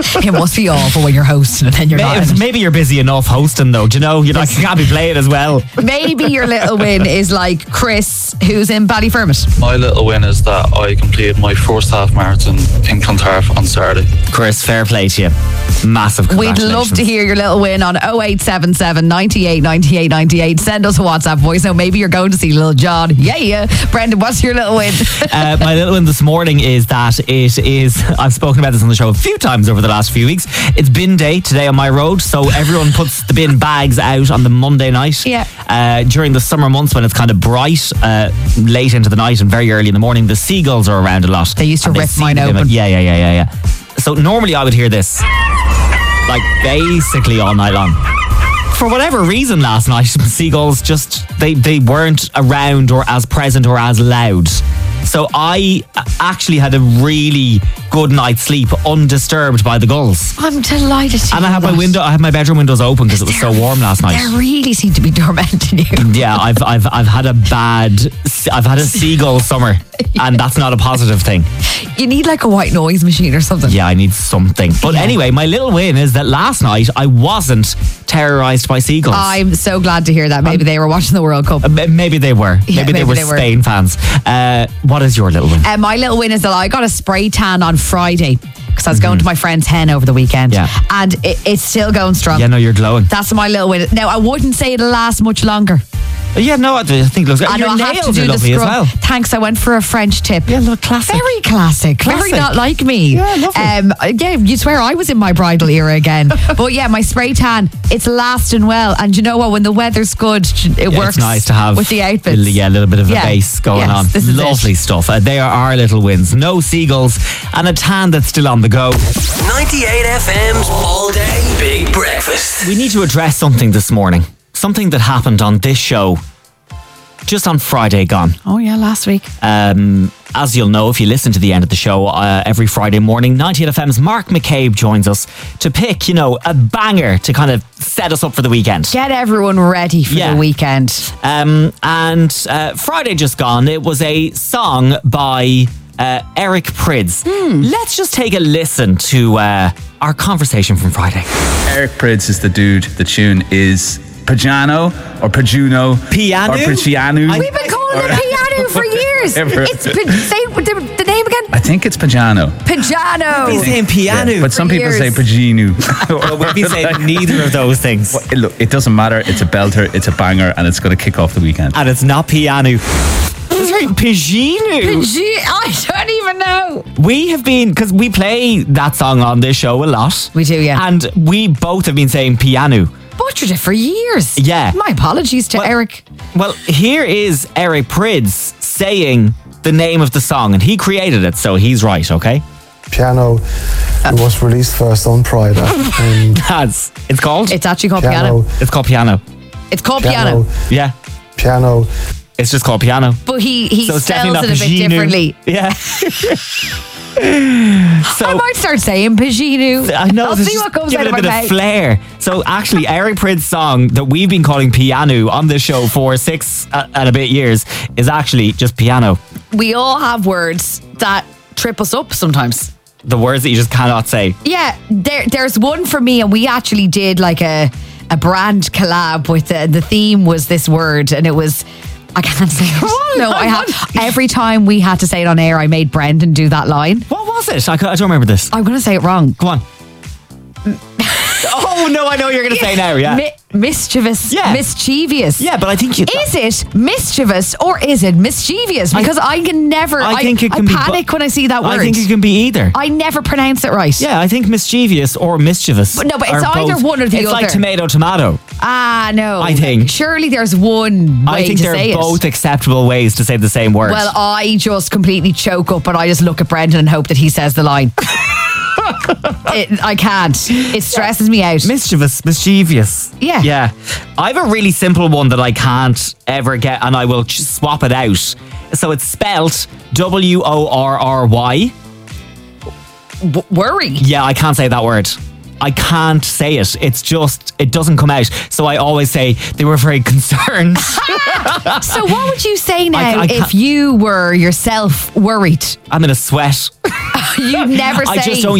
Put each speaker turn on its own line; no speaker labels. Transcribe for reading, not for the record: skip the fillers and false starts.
It must be awful when you're hosting and then you're not.
Maybe you're busy enough hosting though. Do you know? You're like, you can't be playing as well.
Maybe your little win is like Chris, who's in Ballyfermot.
My little win is that I completed my first half marathon in Clontarf on Saturday.
Chris, fair play to you. Massive
We'd
congratulations.
love to hear your little win on 0877 98 98 98. Send us a WhatsApp voice note. Maybe you're going to see little John. Yeah. Brendan, what's your little win?
My little win this morning is that it is, I've spoken about this on the show a few times over the last few weeks. It's bin day today on my road, so everyone puts the bin bags out on the Monday night.
Yeah.
During the summer months when it's kind of bright, late into the night and very early in the morning, the seagulls are around a lot.
They used to rip mine open.
Yeah. So normally I would hear this like basically all night long. For whatever reason last night, seagulls just, they weren't around or as present or as loud. So I actually had a really good night's sleep undisturbed by the gulls.
I'm delighted to
And I had
hear
my bedroom windows open because it was so warm last night.
They really seem to be tormenting you.
Yeah, I've had a seagull summer, and that's not a positive thing.
You need like a white noise machine or something.
Yeah, I need something. But anyway, my little win is that last night I wasn't terrorised by seagulls.
I'm so glad to hear that. Maybe they were watching the World Cup.
Maybe they were.
Yeah,
maybe they were Spain fans. What is your little win?
My little win is that I got a spray tan on Friday because I was going to my friend's hen over the weekend.
Yeah.
And it's still going strong.
Yeah, no, you're glowing.
That's my little win. Now, I wouldn't say it'll last much longer.
Yeah, no, I think it looks good.
I know
Your
I have to
nails
do
are
the
lovely as
scrub.
well.
Thanks, I went for a French tip.
Yeah, look, classic.
Very classic. Very not like me.
Yeah, lovely.
Yeah, you swear I was in my bridal era again. But yeah, my spray tan, it's lasting well. And you know what? When the weather's good, it works.
It's nice to have
with the outfits.
A little bit of a base going on.
This is
lovely stuff. They are our little wins. No seagulls and a tan that's still on the go.
98 FM's All Day Big Breakfast.
We need to address something this morning. Something that happened on this show just on Friday gone.
Oh yeah, last week.
As you'll know if you listen to the end of the show every Friday morning, 98 FM's Mark McCabe joins us to pick, a banger to kind of set us up for the weekend.
Get everyone ready for the weekend.
And Friday just gone, it was a song by Eric Prydz. Let's just take a listen to our conversation from Friday.
Eric Prydz is the dude. The tune is Piano or Pajuno.
Piano?
Or Piano.
We've been calling it piano for years.
Ever.
It's say the name again.
I think it's Pajano.
Pajano.
We've been saying piano.
But some people
years.
say Paginu.
Well, we've been saying neither of those things.
Look, it doesn't matter. It's a belter, it's a banger, and it's going to kick off the weekend.
And it's not piano. It's right, Pagino.
I don't even know.
We have been, because we play that song on this show a lot.
We do, yeah.
And we both have been saying piano.
Butchered it for years.
Yeah.
My apologies to Eric.
Well, here is Eric Prydz saying the name of the song, and he created it, so he's right, okay?
Piano was released first on Pride.
It's called?
It's actually called piano.
It's called Piano.
It's called piano.
Yeah.
Piano.
It's just called Piano.
But he
So it's
spells
definitely
it a
not
bit
Pagino.
differently.
Yeah.
I might start saying Pagino.
I know.
I'll see what comes
give
out
it
of
a
my
bit
mouth.
of flair. So actually, Eric Prydz's song that we've been calling Piano on this show for 6 and a bit years is actually just piano.
We all have words that trip us up sometimes.
The words that you just cannot say.
Yeah, there's one for me, and we actually did like a brand collab with the theme was this word, and it was, I can't say it. No, I have. Every time we had to say it on air, I made Brendan do that line.
What was it? I don't remember this.
I'm going to say it wrong.
Go on. Oh, no, I know what you're going to say now, yeah.
Mischievous.
Yeah.
Mischievous.
Yeah, but I think
Is it mischievous or is it mischievous? Because I can never...
I think it can be...
I panic when I see that word.
I think it can be either.
I never pronounce it right.
Yeah, I think mischievous or mischievous.
But no, but it's
are
either
both.
one or the
it's
other.
It's like tomato.
Ah, no.
I think.
Surely there's one way
I think
to
they're
say
both
it.
acceptable ways to say the same word.
Well, I just completely choke up and I just look at Brendan and hope that he says the line. I can't. It stresses me out.
Mischievous.
Yeah.
Yeah. I have a really simple one that I can't ever get, and I will swap it out. So it's spelt WORRY.
Worry.
Yeah, I can't say that word. I can't say it. It's just, it doesn't come out. So I always say they were very concerned.
So what would you say now
I
if you were yourself worried?
I'm in a sweat.
You'd never say...
I just don't